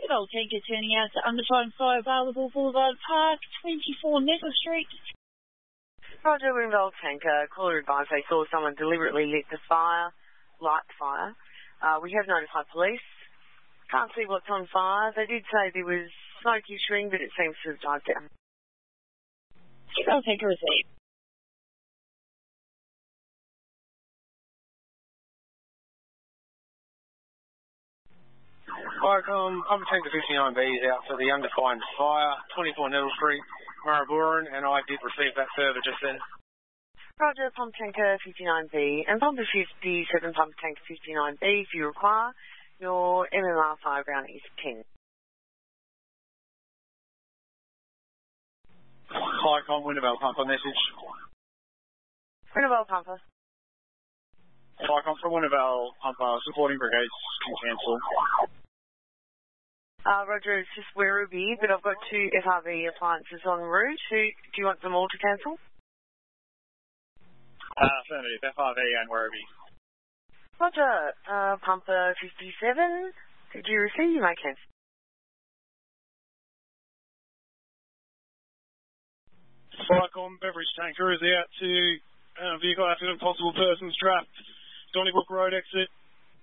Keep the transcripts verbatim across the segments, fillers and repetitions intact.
Winterville tanker turning out to undertone fire available Boulevard Park, twenty-four Nettle Street. Roger, Winterville tanker. Caller advised they saw someone deliberately lit the fire, light the fire. Uh, we have notified police. Can't see what's on fire. They did say there was smoke issuing, but it seems to have died down. Winterville tanker received. Vicom, Pump Tanker fifty-nine B is out for the undefined fire, twenty-four Nettle Street, Maribooran, and I did receive that further just then. Roger, Pump Tanker fifty-nine B and Pumper fifty-seven, Pump Tanker fifty-nine B if you require. Your M M R fireground is ten. Vicom, Winterville Pumper message. Winterville Pumper. Vicom, from Winterville Pumper, supporting brigades can cancel. Uh, Roger, it's just Werribee, but I've got two F R V appliances en route. Who, do you want them all to cancel? Uh, affirmative, F R V and Werribee. Roger, uh, Pumper fifty-seven, did you receive? You may cancel. Vicom, beverage tanker is out to uh, vehicle accident, possible persons trapped. Donnybrook Road exit.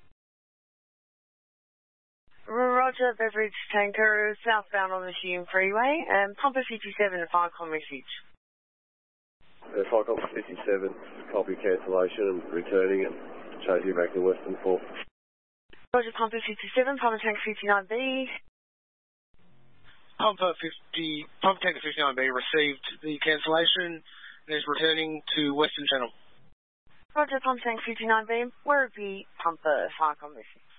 Roger, beverage tanker southbound on the Hume Freeway, and Pumper fifty-seven, a Vicom message. Uh, Vicom fifty-seven, copy cancellation and returning it, changing back to Western four. Roger, Pumper fifty-seven, Pumper tanker fifty-nine B. Pumper fifty, Pump Tanker fifty-nine B received the cancellation and is returning to Western Channel. Roger, Pump tanker fifty-nine B, Werribee, Pumper, Vicom message.